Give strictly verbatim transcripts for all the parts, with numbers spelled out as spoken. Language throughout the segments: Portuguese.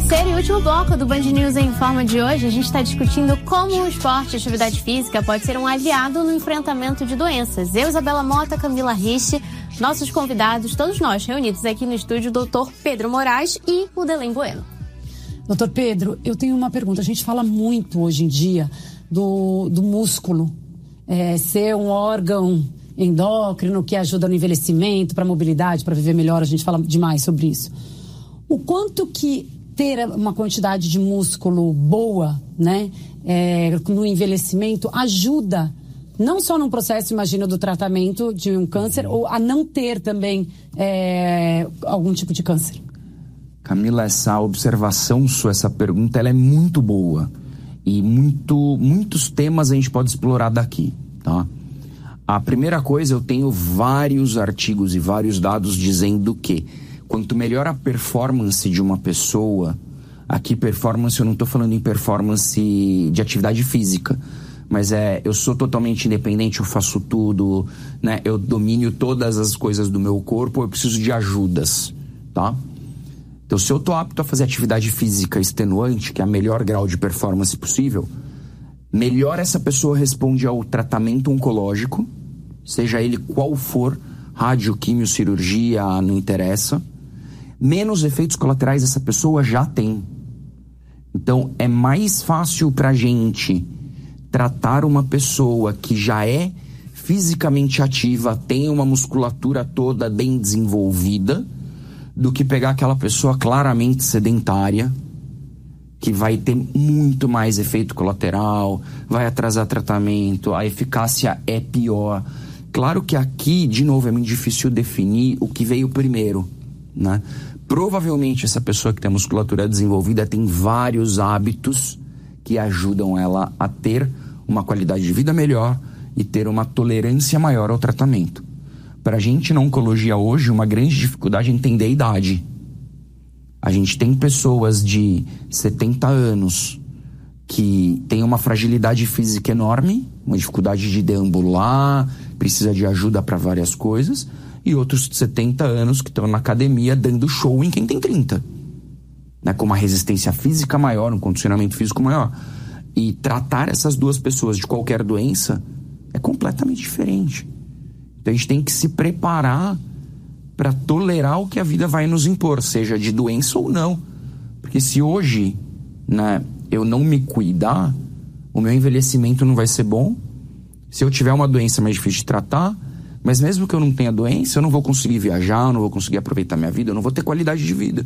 Terceiro e último bloco do Band News em Forma de hoje, a gente está discutindo como o esporte e a atividade física pode ser um aliado no enfrentamento de doenças. Eu, Isabela Mota, Camila Rich, nossos convidados, todos nós reunidos aqui no estúdio, o doutor Pedro Moraes e o Delém Bueno. Doutor Pedro, eu tenho uma pergunta. A gente fala muito hoje em dia do, do músculo é, ser um órgão endócrino que ajuda no envelhecimento, para mobilidade, para viver melhor. A gente fala demais sobre isso. O quanto que ter uma quantidade de músculo boa, né, é, no envelhecimento ajuda, não só no processo, imagino, do tratamento de um câncer, ou a não ter também é, algum tipo de câncer? Camila, essa observação sua, essa pergunta, ela é muito boa. E muito, muitos temas a gente pode explorar daqui, tá? A primeira coisa, eu tenho vários artigos e vários dados dizendo que quanto melhor a performance de uma pessoa, aqui performance eu não estou falando em performance de atividade física, mas é, eu sou totalmente independente, eu faço tudo, né? Eu domino todas as coisas do meu corpo, eu preciso de ajudas, tá? Então, se eu estou apto a fazer atividade física extenuante, que é o melhor grau de performance possível, melhor essa pessoa responde ao tratamento oncológico, seja ele qual for, rádio, quimio, cirurgia, não interessa, menos efeitos colaterais essa pessoa já tem. Então, é mais fácil pra gente tratar uma pessoa que já é fisicamente ativa, tem uma musculatura toda bem desenvolvida, do que pegar aquela pessoa claramente sedentária, que vai ter muito mais efeito colateral, vai atrasar tratamento, a eficácia é pior. Claro que aqui, de novo, é muito difícil definir o que veio primeiro, né? Provavelmente essa pessoa que tem a musculatura desenvolvida tem vários hábitos que ajudam ela a ter uma qualidade de vida melhor e ter uma tolerância maior ao tratamento. Para a gente na oncologia hoje, uma grande dificuldade é entender a idade. A gente tem pessoas de setenta anos que têm uma fragilidade física enorme, uma dificuldade de deambular, precisa de ajuda para várias coisas, e outros de setenta anos que estão na academia dando show em quem tem trinta, né, com uma resistência física maior, um condicionamento físico maior. E tratar essas duas pessoas de qualquer doença é completamente diferente. Então a gente tem que se preparar para tolerar o que a vida vai nos impor, seja de doença ou não. Porque se hoje, né, eu não me cuidar, o meu envelhecimento não vai ser bom. Se eu tiver uma doença mais difícil de tratar, mas mesmo que eu não tenha doença, eu não vou conseguir viajar, eu não vou conseguir aproveitar minha vida, eu não vou ter qualidade de vida.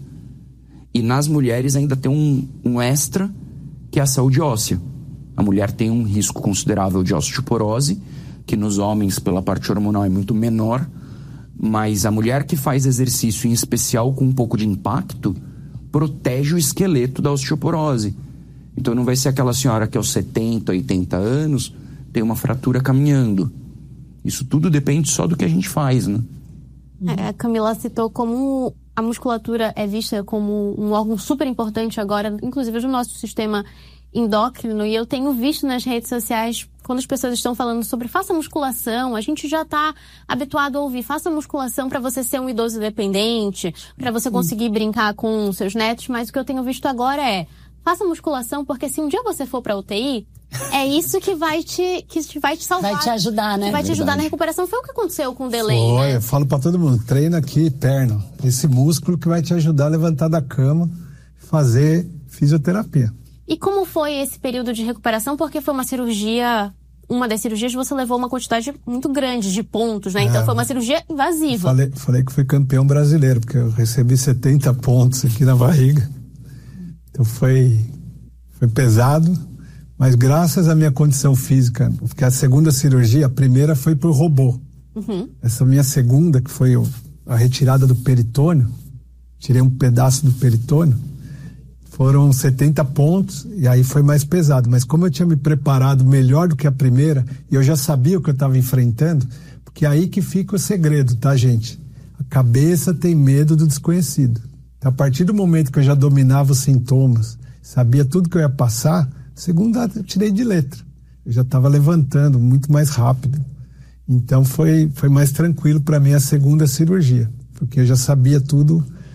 E nas mulheres ainda tem um, um extra, que é a saúde óssea. A mulher tem um risco considerável de osteoporose, que nos homens, pela parte hormonal, é muito menor, mas a mulher que faz exercício, em especial com um pouco de impacto, protege o esqueleto da osteoporose. Então não vai ser aquela senhora que aos setenta, oitenta anos tem uma fratura caminhando. Isso tudo depende só do que a gente faz, né? É, a Camila citou como a musculatura é vista como um órgão super importante agora, inclusive no nosso sistema endócrino, e eu tenho visto nas redes sociais, quando as pessoas estão falando sobre faça musculação, a gente já está habituado a ouvir, faça musculação para você ser um idoso independente, para você conseguir brincar com seus netos, mas o que eu tenho visto agora é, faça musculação, porque se um dia você for para U T I, é isso que vai te, que vai te salvar. Vai te ajudar, né? Que vai te ajudar na recuperação. Foi o que aconteceu com o Delém, Foi, né? Eu falo para todo mundo, treina aqui perna, esse músculo que vai te ajudar a levantar da cama, fazer fisioterapia. E como foi esse período de recuperação? Porque foi uma cirurgia, uma das cirurgias você levou uma quantidade muito grande de pontos, né? Então é, foi uma cirurgia invasiva. Falei, falei que fui campeão brasileiro, porque eu recebi setenta pontos aqui na barriga. Então foi, foi pesado, mas graças à minha condição física, porque a segunda cirurgia, a primeira foi por robô. Uhum. Essa minha segunda, que foi a retirada do peritônio, tirei um pedaço do peritônio, foram setenta pontos, e aí foi mais pesado. Mas como eu tinha me preparado melhor do que a primeira, e eu já sabia o que eu estava enfrentando, porque é aí que fica o segredo, tá, gente? A cabeça tem medo do desconhecido. Então, a partir do momento que eu já dominava os sintomas, sabia tudo que eu ia passar, segunda eu tirei de letra. Eu já estava levantando muito mais rápido. Então foi, foi mais tranquilo para mim a segunda cirurgia, porque eu já sabia tudo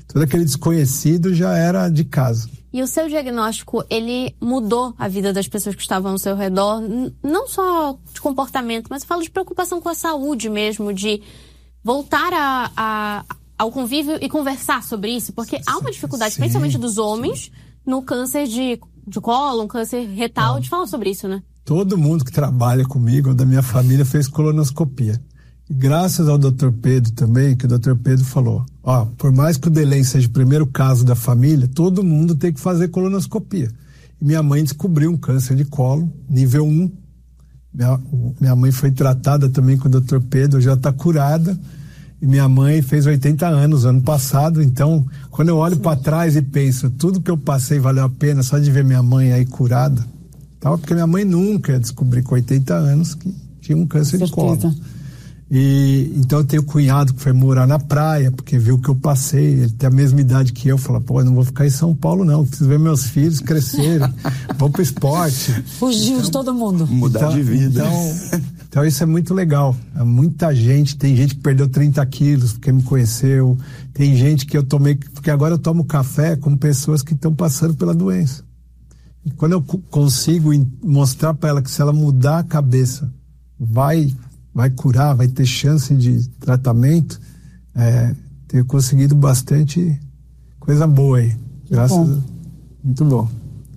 todo aquele desconhecido já era de casa. E o seu diagnóstico, ele mudou a vida das pessoas que estavam ao seu redor, não só de comportamento, mas eu falo de preocupação com a saúde mesmo, de voltar a, a, ao convívio e conversar sobre isso, porque há uma dificuldade, sim, principalmente dos homens, no câncer de, de cólon, câncer retal, ah. de falar sobre isso, né? Todo mundo que trabalha comigo, da minha família, fez colonoscopia. E graças ao doutor Pedro também, que o doutor Pedro falou, ó, por mais que o Delém seja o primeiro caso da família, todo mundo tem que fazer colonoscopia. E minha mãe descobriu um câncer de colo, nível um. Minha, minha mãe foi tratada também com o doutor Pedro, já está curada. E minha mãe fez oitenta anos ano passado, então, quando eu olho para trás e penso, tudo que eu passei valeu a pena só de ver minha mãe aí curada, tal, porque minha mãe nunca ia descobrir com oitenta anos que tinha um câncer de colo. E então eu tenho um cunhado que foi morar na praia, porque viu o que eu passei, ele tem a mesma idade que eu, fala, pô, eu não vou ficar em São Paulo não, preciso ver meus filhos crescerem, vou pro esporte. Fugiu então, de todo mundo. Mudar então, de vida. Então, então isso é muito legal, é muita gente, tem gente que perdeu trinta quilos porque me conheceu, tem gente que eu tomei, porque agora eu tomo café com pessoas que estão passando pela doença. E quando eu consigo mostrar para ela que se ela mudar a cabeça, vai... vai curar, vai ter chance de tratamento, é, tenho conseguido bastante coisa boa aí, graças a... Muito bom.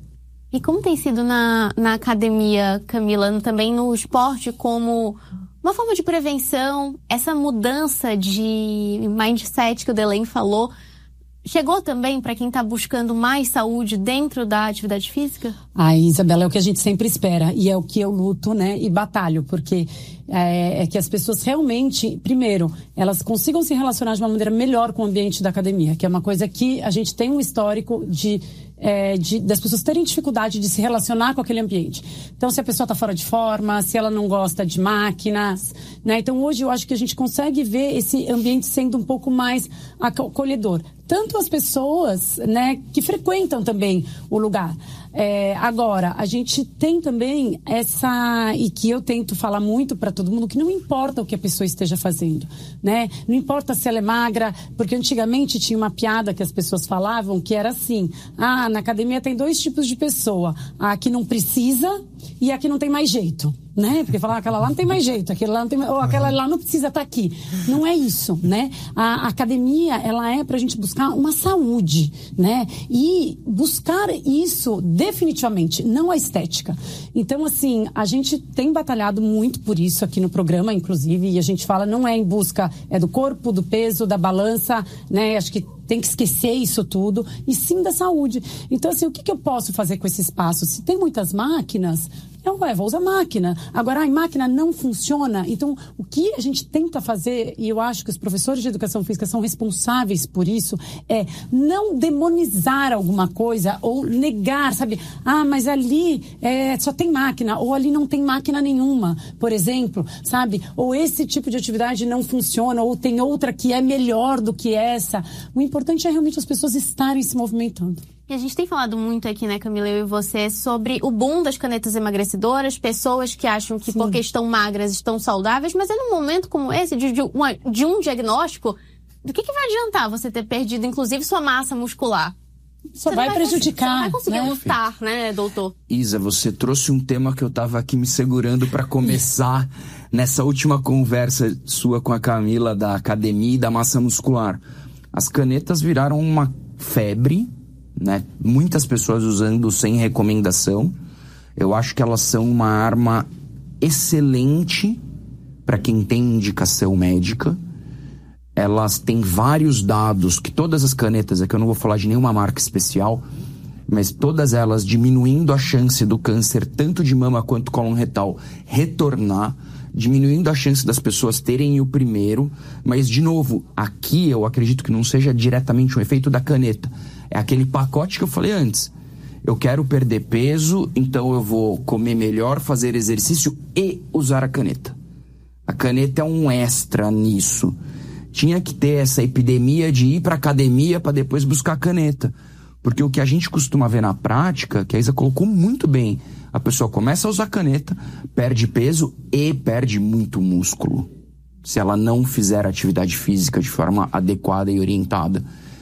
E como tem sido na, na academia, Camila, também no esporte, como uma forma de prevenção, essa mudança de mindset que o Delém falou, chegou também para quem está buscando mais saúde dentro da atividade física? Ah, Isabela, é o que a gente sempre espera e é o que eu luto, né, e batalho, porque é, é que as pessoas realmente, primeiro, elas consigam se relacionar de uma maneira melhor com o ambiente da academia, que é uma coisa que a gente tem um histórico de... É, de, das pessoas terem dificuldade de se relacionar com aquele ambiente. Então, se a pessoa está fora de forma, se ela não gosta de máquinas, né? Então, hoje eu acho que a gente consegue ver esse ambiente sendo um pouco mais acolhedor. Tanto as pessoas, né, que frequentam também o lugar. É, agora, a gente tem também essa, e que eu tento falar muito para todo mundo, que não importa o que a pessoa esteja fazendo, né? Não importa se ela é magra, porque antigamente tinha uma piada que as pessoas falavam que era assim, ah, na academia tem dois tipos de pessoa, a que não precisa e a que não tem mais jeito, né? Porque falar aquela lá não tem mais jeito, aquela lá não tem, ou aquela lá não precisa estar aqui. Não é isso, né? A, a academia, ela é pra gente buscar uma saúde, né? E buscar isso definitivamente, não a estética. Então, assim, a gente tem batalhado muito por isso aqui no programa, inclusive, e a gente fala, não é em busca, é do corpo, do peso, da balança, né? Acho que tem que esquecer isso tudo, e sim da saúde. Então, assim, o que, que eu posso fazer com esse espaço? Se tem muitas máquinas, eu é, vou usar máquina. Agora, a máquina não funciona. Então, o que a gente tenta fazer, e eu acho que os professores de educação física são responsáveis por isso, é não demonizar alguma coisa ou negar, sabe? Ah, mas ali é, só tem máquina, ou ali não tem máquina nenhuma, por exemplo, sabe? Ou esse tipo de atividade não funciona, ou tem outra que é melhor do que essa. O importante é realmente as pessoas estarem se movimentando. E a gente tem falado muito aqui, né, Camila, eu e você, sobre o boom das canetas emagrecedoras, pessoas que acham que Sim. porque estão magras estão saudáveis, mas é num momento como esse, de, de, uma, de um diagnóstico, do que, que vai adiantar você ter perdido, inclusive, sua massa muscular? Só vai, vai prejudicar. Você não vai conseguir né? lutar, né, doutor? Isa, você trouxe um tema que eu tava aqui me segurando para começar nessa última conversa sua com a Camila da academia e da massa muscular. As canetas viraram uma febre, né? Muitas pessoas usando sem recomendação. Eu acho que elas são uma arma excelente para quem tem indicação médica. Elas têm vários dados, que todas as canetas, é que eu não vou falar de nenhuma marca especial, mas todas elas diminuindo a chance do câncer, tanto de mama quanto cólon retal, retornar, diminuindo a chance das pessoas terem o primeiro, mas, de novo, aqui eu acredito que não seja diretamente um efeito da caneta. É aquele pacote que eu falei antes. Eu quero perder peso, então eu vou comer melhor, fazer exercício e usar a caneta. A caneta é um extra nisso. Tinha que ter essa epidemia de ir para academia para depois buscar a caneta. Porque o que a gente costuma ver na prática, que a Isa colocou muito bem, a pessoa começa a usar caneta, perde peso e perde muito músculo, se ela não fizer atividade física de forma adequada e orientada.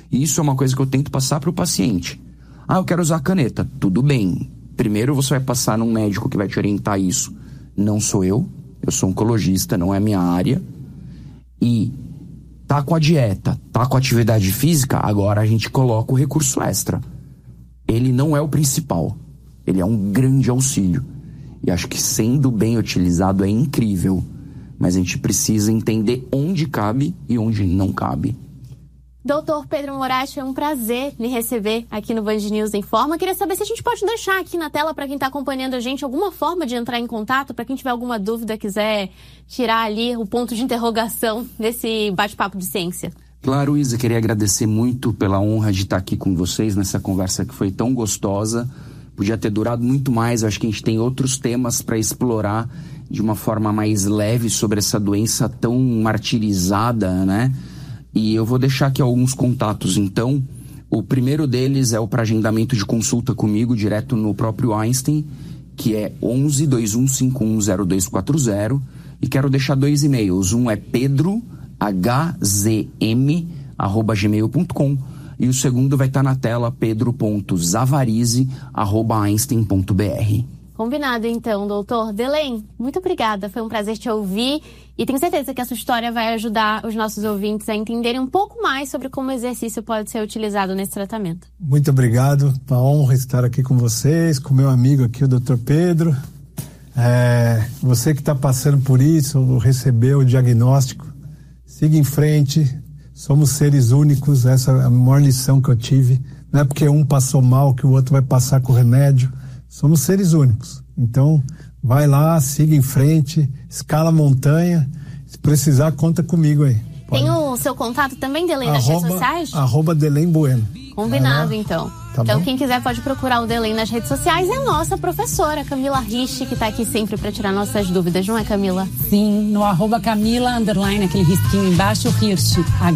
E isso é uma coisa que eu tento passar para o paciente. Ah, eu quero usar caneta. Tudo bem. Primeiro você vai passar num médico que vai te orientar isso. Não sou eu. Eu sou oncologista, não é minha área. E tá com a dieta, tá com a atividade física, agora a gente coloca o recurso extra. Ele não é o principal. Ele é um grande auxílio. E acho que sendo bem utilizado é incrível. Mas a gente precisa entender onde cabe e onde não cabe. Doutor Pedro Moraes, foi um prazer lhe receber aqui no Band News Informa. Queria saber se a gente pode deixar aqui na tela para quem está acompanhando a gente alguma forma de entrar em contato, para quem tiver alguma dúvida, quiser tirar ali o ponto de interrogação desse bate-papo de ciência. Claro, Isa, queria agradecer muito pela honra de estar aqui com vocês nessa conversa que foi tão gostosa. Podia ter durado muito mais, eu acho que a gente tem outros temas para explorar de uma forma mais leve sobre essa doença tão martirizada, né? E eu vou deixar aqui alguns contatos, então. O primeiro deles é o para agendamento de consulta comigo, direto no próprio Einstein, que é onze, dois um cinco um, zero dois quatro zero. E quero deixar dois e-mails. Um é pedro, h z m, arroba gmail ponto com. E o segundo vai estar na tela, pedro ponto zavarize, arroba einstein ponto b r. Combinado, então, doutor. Delém, muito obrigada. Foi um prazer te ouvir e tenho certeza que a sua história vai ajudar os nossos ouvintes a entenderem um pouco mais sobre como o exercício pode ser utilizado nesse tratamento. Muito obrigado. Uma honra estar aqui com vocês, com meu amigo aqui, o doutor Pedro. É, você que está passando por isso, ou recebeu o diagnóstico, siga em frente. Somos seres únicos, essa é a maior lição que eu tive. Não é porque um passou mal que o outro vai passar com remédio. Somos seres únicos. Então, vai lá, siga em frente, escala a montanha. Se precisar, conta comigo aí. Pode. Tem o seu contato também, Delém, nas redes sociais? Arroba Delém Bueno. Combinado, é. então. Tá então, bom? Quem quiser pode procurar o Delém nas redes sociais. É a nossa professora, Camila Rich, que está aqui sempre para tirar nossas dúvidas, não é, Camila? Sim, no arroba Camila, underline, aquele risquinho embaixo, Hirsch.